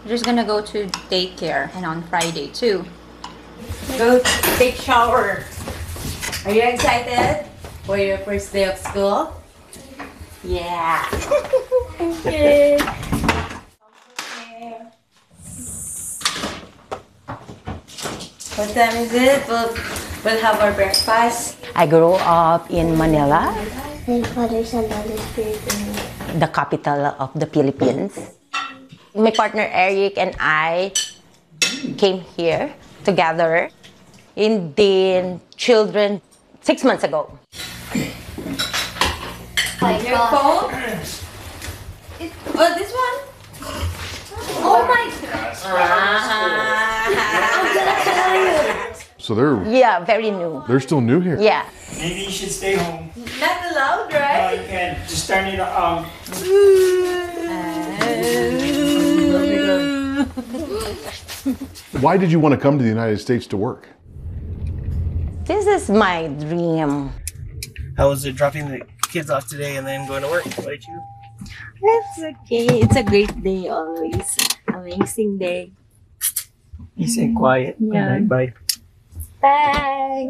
We're just gonna go to daycare and on Friday too. Go take shower. Are you excited for your first day of school? Yeah. Okay. What time is it? We'll have our breakfast. I grew up in Manila, And Father, Son, Holy Spirit, amen. the capital of the Philippines. My partner Eric and I came here together in the children 6 months ago. Your phone? Oh, this one? Oh my God! So they're Very new. still new here. Yeah. Maybe you should stay home. Not allowed, No, right? you can. Just turn it on. Why did you want to come to the United States to work? This is my dream. How was it dropping the kids off today and then going to work? Why did you? It's okay. It's a great day always. Amazing day. You say quiet. Yeah. Bye. Bye.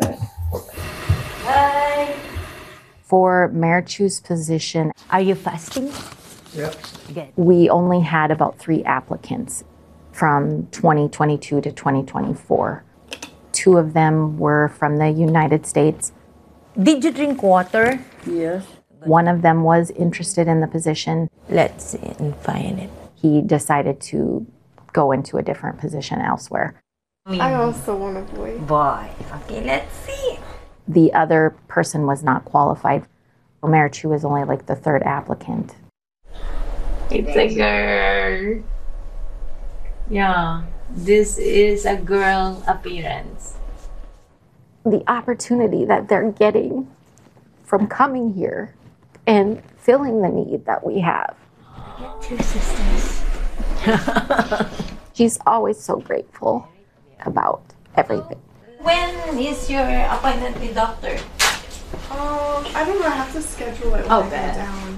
Bye. For Mayor Chu's position, are you fasting? Yep. Good. We only had about 3 applicants from 2022 to 2024. 2 of them were from the United States. Did you drink water? Yes. One of them was interested in the position. Let's see and find it. He decided to go into a different position elsewhere. I also want a boy. Boy. Okay, let's see. The other person was not qualified. Mayor Chu was only like the 3rd applicant. It's a girl. Yeah. This is a girl appearance. The opportunity that they're getting from coming here and filling the need that we have. 2 sisters. She's always so grateful about everything. When is your appointment with doctor? I don't know. I have to schedule it when I go down.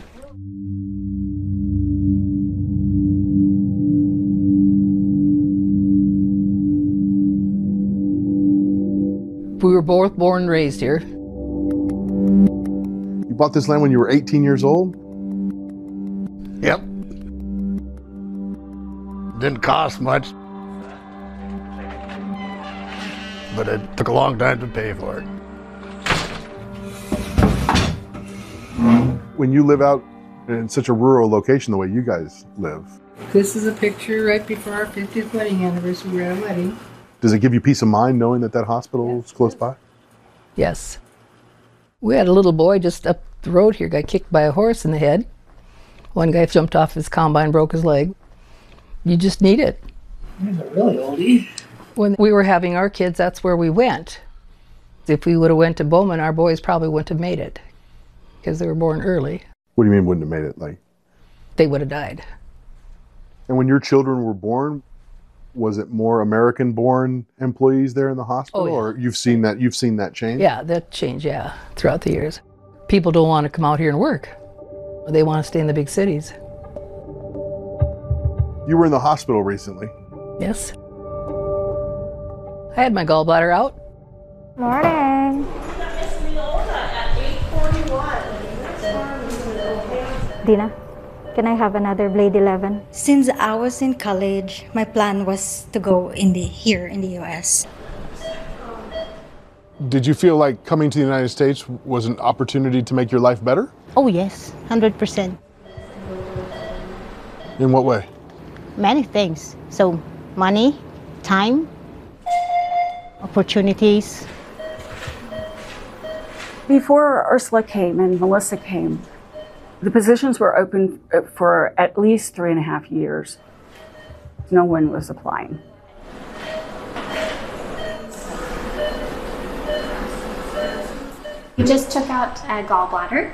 We were both born and raised here. You bought this land when you were 18 years old? Yep. Didn't cost much, but it took a long time to pay for it. When you live out in such a rural location the way you guys live, This is a picture right before our 50th wedding anniversary. We were at a wedding. does it give you peace of mind knowing that that hospital is close by? Yes. We had a little boy just up the road here, got kicked by a horse in the head. One guy jumped off his combine, broke his leg. You just need it. He's a really oldie. When we were having our kids, that's where we went. If we would have went to Bowman, our boys probably wouldn't have made it because they were born early. What do you mean wouldn't have made it? Like, They would have died. and when your children were born, was it more American-born employees there in the hospital, Oh, yeah. or you've seen that change? Yeah, that changed, yeah, throughout the years. People don't want to come out here and work. They want to stay in the big cities. You were in the hospital recently. Yes. I had my gallbladder out. Morning. Dina, can I have another Blade 11? Since I was in college, my plan was to go here in the US. Did you feel like coming to the United States was an opportunity to make your life better? Oh yes, 100%. In what way? Many things. So money, time, opportunities. Before Ursula came and Melissa came, the positions were open for at least 3.5 years. No one was applying. We just took out a gallbladder,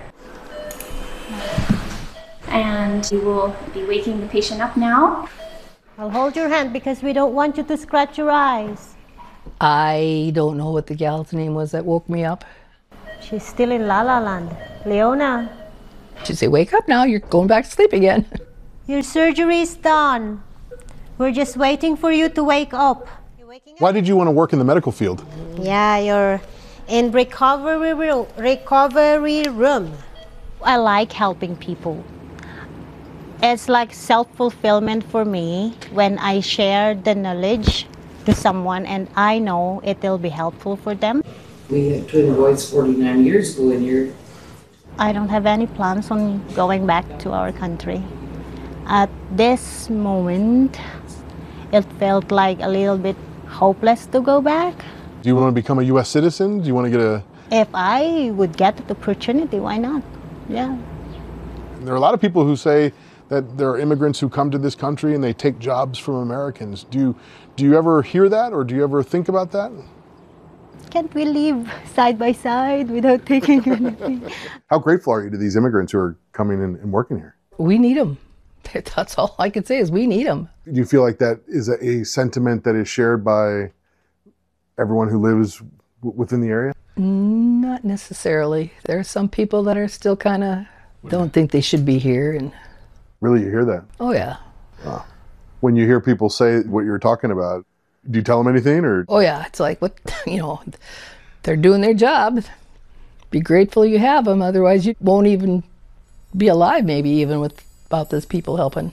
and we will be waking the patient up now. I'll hold your hand because we don't want you to scratch your eyes. I don't know what the gal's name was that woke me up. She's still in La La Land. Leona, She'd say, wake up now, you're going back to sleep again. your surgery is done. We're just waiting for you to wake up. Why did you want to work in the medical field? Yeah, you're in recovery room. I like helping people. It's like self-fulfillment for me when I share the knowledge to someone and I know it will be helpful for them. We had twin boys 49 years ago in here. I don't have any plans on going back to our country. At this moment, it felt like a little bit hopeless to go back. Do you want to become a U.S. citizen? Do you want to get a... If I would get the opportunity, why not? Yeah. There are a lot of people who say that there are immigrants who come to this country and they take jobs from Americans. Do you ever hear that, or do you ever think about that? Can't we live side by side without taking anything? How grateful are you to these immigrants who are coming in and working here? We need them. That's all I can say is we need them. Do you feel like that is a sentiment that is shared by everyone who lives within the area? Not necessarily. There are some people that are still kind of don't think they should be here. And really, you hear that? Oh, yeah. When you hear people say what you're talking about, do you tell them anything, or? Oh, yeah. It's like, what, they're doing their job. Be grateful you have them. Otherwise, you won't even be alive, maybe, even without those people helping.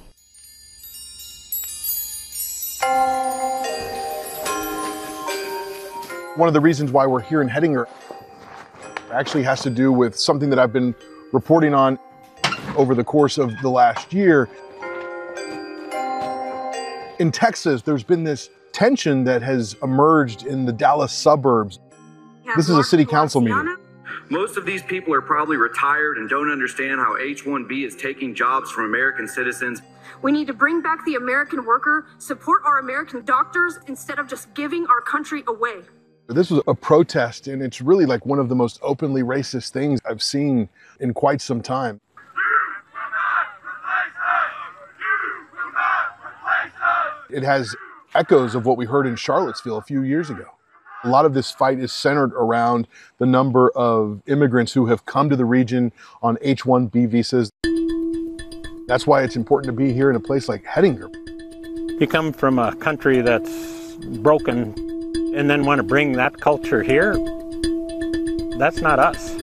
One of the reasons why we're here in Hettinger actually has to do with something that I've been reporting on over the course of the last year. In Texas, there's been this tension that has emerged in the Dallas suburbs. This is a city council meeting. Most of these people are probably retired and don't understand how H-1B is taking jobs from American citizens. We need to bring back the American worker, support our American doctors instead of just giving our country away. This was a protest, and it's really like one of the most openly racist things I've seen in quite some time. It has echoes of what we heard in Charlottesville a few years ago. A lot of this fight is centered around the number of immigrants who have come to the region on H-1B visas. That's why it's important to be here in a place like Hettinger. You come from a country that's broken and then want to bring that culture here. That's not us.